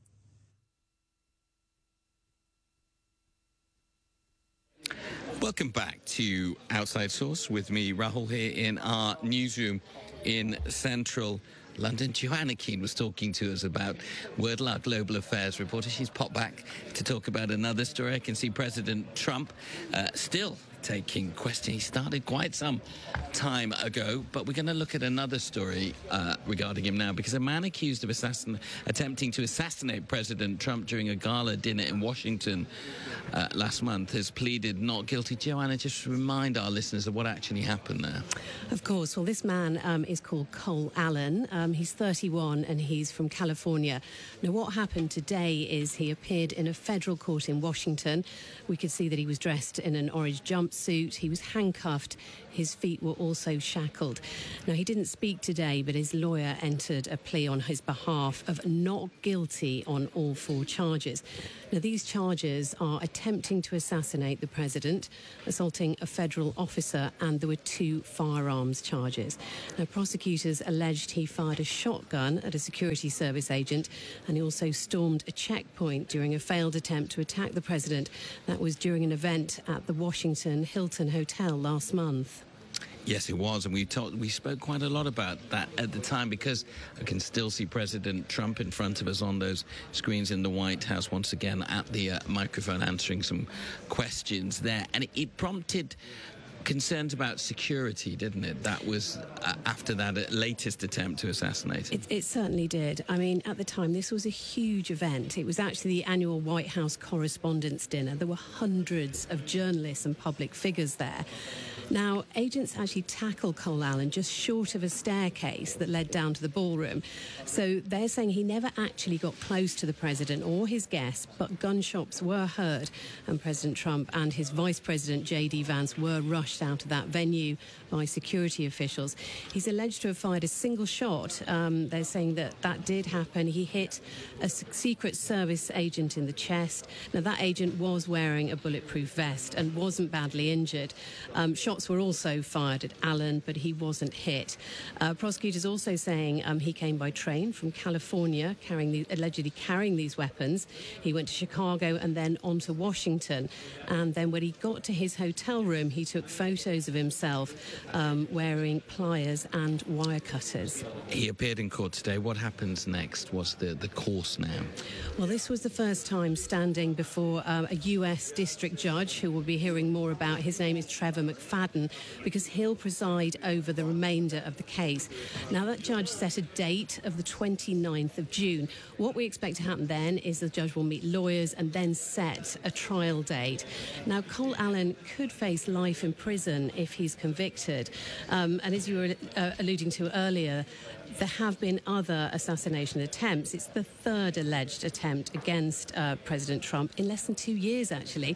Welcome back to Outside Source with me, Rahul, here in our newsroom in central London. Joanna Keane was talking to us about Wordle, our global affairs reporter. She's popped back to talk about another story. I can see President Trump uh, still taking questions. He started quite some time ago, but we're going to look at another story uh, regarding him now, because a man accused of assassin attempting to assassinate President Trump during a gala dinner in Washington uh, last month has pleaded not guilty. Joanna, just remind our listeners of what actually happened there. Of course. Well, this man um, is called Cole Allen. Um, he's thirty-one and he's from California. Now, what happened today is he appeared in a federal court in Washington. We could see that he was dressed in an orange jumpsuit. He was handcuffed. His feet were also shackled. Now, he didn't speak today, but his lawyer entered a plea on his behalf of not guilty on all four charges. Now, these charges are attempting to assassinate the president, assaulting a federal officer, and there were two firearms charges. Now, prosecutors alleged he fired a shotgun at a security service agent, and he also stormed a checkpoint during a failed attempt to attack the president. That was during an event at the Washington Hilton Hotel last month. Yes, it was, and we talked, we spoke quite a lot about that at the time, because I can still see President Trump in front of us on those screens in the White House once again at the uh, microphone answering some questions there, and it, it prompted concerns about security, didn't it? That was uh, after that uh, latest attempt to assassinate him. It, it certainly did. I mean, at the time, this was a huge event. It was actually the annual White House Correspondents' Dinner. There were hundreds of journalists and public figures there. Now, agents actually tackled Cole Allen just short of a staircase that led down to the ballroom. So they're saying he never actually got close to the president or his guests, but gunshots were heard, and President Trump and his vice president, J D Vance, were rushed out of that venue by security officials. He's alleged to have fired a single shot. Um, they're saying that that did happen. He hit a Secret Service agent in the chest. Now, that agent was wearing a bulletproof vest and wasn't badly injured. Um, shots were also fired at Allen, but he wasn't hit. Uh, prosecutors also saying um, he came by train from California, carrying the, allegedly carrying these weapons. He went to Chicago and then on to Washington. And then when he got to his hotel room, he took photos of himself um, wearing pliers and wire cutters. He appeared in court today. What happens next? What's the, the course now? Well, this was the first time standing before uh, a U S district judge who will be hearing more about. His name is Trevor McFadden, because he'll preside over the remainder of the case. Now, that judge set a date of the twenty-ninth of June. What we expect to happen then is the judge will meet lawyers and then set a trial date. Now, Cole Allen could face life in prison if he's convicted. Um, and as you were uh, alluding to earlier, there have been other assassination attempts. It's the third alleged attempt against uh, President Trump in less than two years, actually.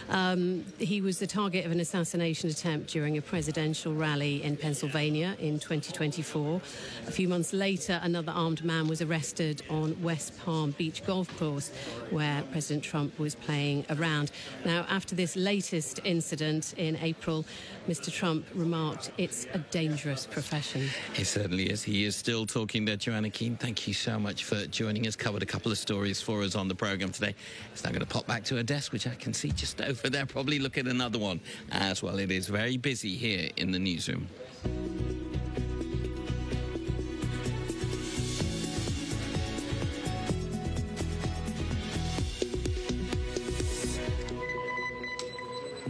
Um, he was the target of an assassination attempt during a presidential rally in Pennsylvania in twenty twenty-four. A few months later, another armed man was arrested on West Palm Beach Golf Course, where President Trump was playing around. Now, after this latest incident in April, Mister Trump remarked, "It's a dangerous profession." It certainly is. He is still talking there. Joanna Keane, thank you so much for joining us. Covered a couple of stories for us on the programme today. It's now going to pop back to her desk, which I can see just over there. Probably look at another one as well. It is very busy here in the newsroom.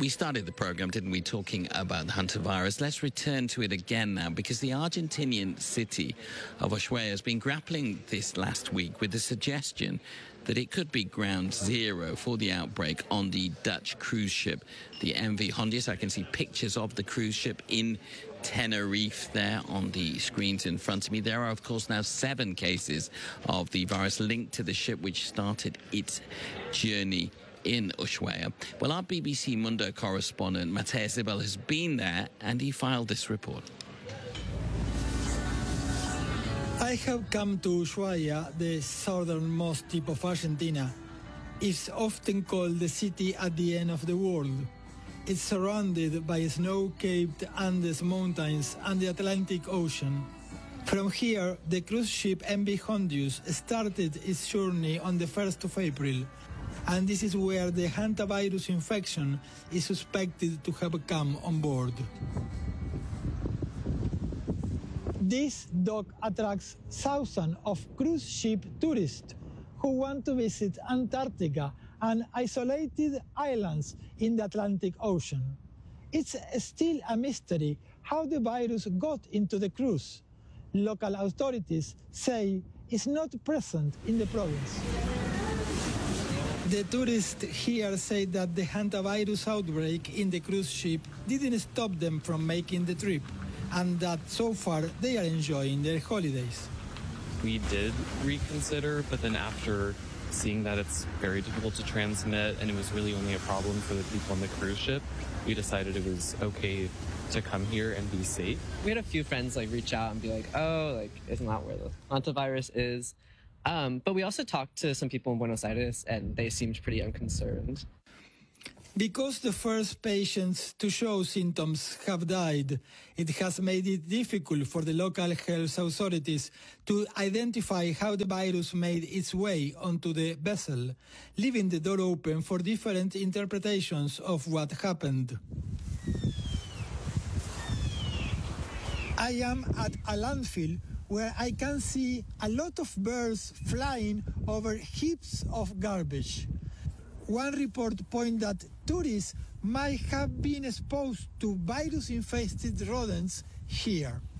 We started the program, didn't we, talking about the hantavirus. Let's return to it again now, because the Argentinian city of Ushuaia has been grappling this last week with the suggestion that it could be ground zero for the outbreak on the Dutch cruise ship, the M V Hondius. I can see pictures of the cruise ship in Tenerife there on the screens in front of me. There are, of course, now seven cases of the virus linked to the ship which started its journey in Ushuaia. Well, our B B C Mundo correspondent, Mateus Ibel, has been there and he filed this report. I have come to Ushuaia, the southernmost tip of Argentina. It's often called the city at the end of the world. It's surrounded by snow-capped Andes mountains and the Atlantic Ocean. From here, the cruise ship M V Hondius started its journey on the first of April, and this is where the hantavirus infection is suspected to have come on board. This dock attracts thousands of cruise ship tourists who want to visit Antarctica and isolated islands in the Atlantic Ocean. It's still a mystery how the virus got into the cruise. Local authorities say it's not present in the province. The tourists here say that the hantavirus outbreak in the cruise ship didn't stop them from making the trip, and that so far they are enjoying their holidays. We did reconsider, but then after seeing that it's very difficult to transmit and it was really only a problem for the people on the cruise ship, we decided it was okay to come here and be safe. We had a few friends like reach out and be like, oh, like, isn't that where the hantavirus is? Um, but we also talked to some people in Buenos Aires and they seemed pretty unconcerned. Because the first patients to show symptoms have died, it has made it difficult for the local health authorities to identify how the virus made its way onto the vessel, leaving the door open for different interpretations of what happened. I am at a landfill where I can see a lot of birds flying over heaps of garbage. One report points that tourists might have been exposed to virus-infested rodents here.